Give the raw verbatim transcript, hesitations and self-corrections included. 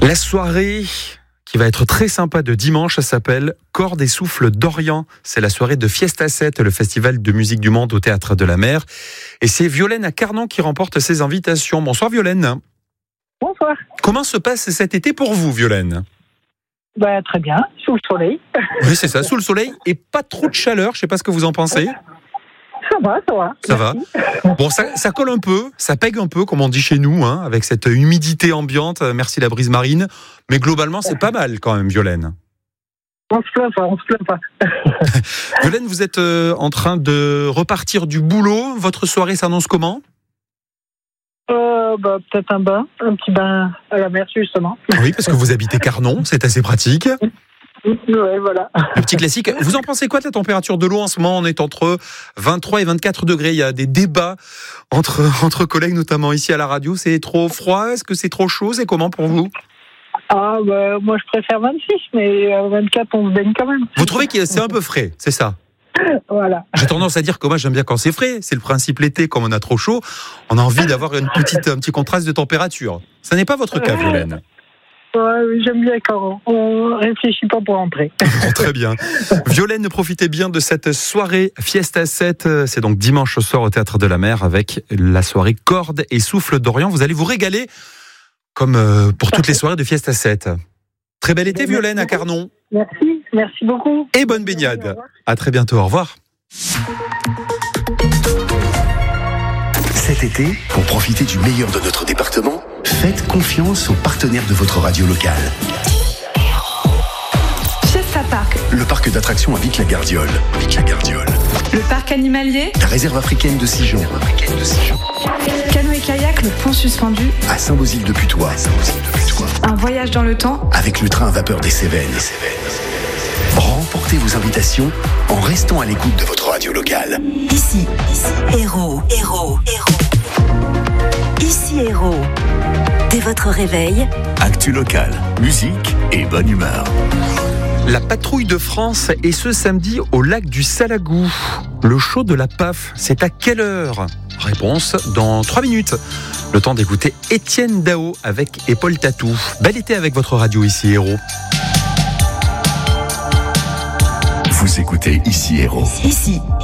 La soirée qui va être très sympa de dimanche, ça s'appelle Cordes et Souffle d'Orient. C'est la soirée de Fiesta sept, le festival de musique du monde au Théâtre de la Mer. Et c'est Violaine à Carnon qui remporte ces invitations. Bonsoir Violaine. Bonsoir. Comment se passe cet été pour vous, Violaine ? Bah, très bien, sous le soleil. Oui, c'est ça, sous le soleil et pas trop de chaleur. Je ne sais pas ce que vous en pensez. Ça va, ça va. Ça Merci. va. Bon, ça, ça colle un peu, ça pègue un peu, comme on dit chez nous, hein, avec cette humidité ambiante. Merci la brise marine. Mais globalement, c'est pas mal quand même, Violaine. On se plaint pas, on se plaint pas. Violaine, vous êtes euh, en train de repartir du boulot. Votre soirée s'annonce comment ? Euh, bah, peut-être un bain, un petit bain à la mer, justement. Oui, parce que vous habitez Carnon, c'est assez pratique. Ouais, voilà. Le petit classique. Vous en pensez quoi de la température de l'eau en ce moment ? On est entre vingt-trois et vingt-quatre degrés. Il y a des débats entre, entre collègues, notamment ici à la radio. C'est trop froid ? Est-ce que c'est trop chaud ? C'est comment pour vous ? Ah, bah, moi, je préfère vingt-six, mais à vingt-quatre, on se baigne quand même. Vous trouvez que c'est un peu frais, c'est ça ? Voilà. J'ai tendance à dire que moi j'aime bien quand c'est frais. C'est le principe l'été, comme on a trop chaud, on a envie d'avoir une petite, un petit contraste de température. Ça n'est pas votre cas, Violaine. Ouais, oui, j'aime bien quand on réfléchit pas pour entrer. Bon, très bien. Violaine, profitez bien de cette soirée Fiesta sept. C'est donc dimanche soir au Théâtre de la Mer avec la soirée Cordes et Souffle d'Orient. Vous allez vous régaler comme pour toutes les soirées de Fiesta sept. Très bel été, Violaine, à Carnon. Merci, merci beaucoup. Et bonne baignade. À très bientôt, au revoir. Cet été, pour profiter du meilleur de notre département, faites confiance aux partenaires de votre radio locale. Fiesta Park, Le parc d'attractions à Vic-la-Gardiole. Vic-la-Gardiole. le parc animalier, La réserve africaine de Sijon. Africaine de Sijon. canoë kayak, le pont suspendu, À Saint-Bosile-de-Putois. Saint-Bosile-de-Putois. un voyage dans le temps. Avec le train à vapeur des Cévennes. Remportez vos invitations en restant à l'écoute de votre radio locale. Ici, ici, Héros, Héros, Héros. Ici, Héros. Dès votre réveil, Actu locale, musique et bonne humeur. La patrouille de France est ce samedi au lac du Salagou. Le show de la P A F, c'est à quelle heure ? Réponse dans trois minutes. Le temps d'écouter Étienne Dao avec Épaule Tatou. Bel été avec votre radio ici, Héros. Vous écoutez Ici Héros. ici,